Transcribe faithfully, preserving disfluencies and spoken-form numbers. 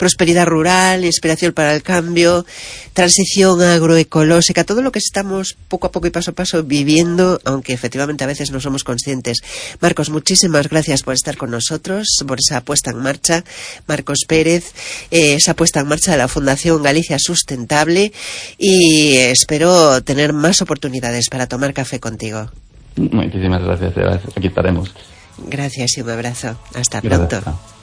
prosperidad rural, inspiración para el cambio, transición agroecológica, todo lo que estamos poco a poco y paso a paso viviendo, aunque efectivamente a veces no somos conscientes. Marcos, muchísimas gracias por estar con nosotros, por esa puesta en marcha. Marcos Pérez, eh, esa puesta en marcha de la Fundación Galicia Sustentable, y espero tener más oportunidades para tomar café contigo. Muchísimas gracias, aquí estaremos. Gracias y un abrazo. Hasta Gracias. pronto.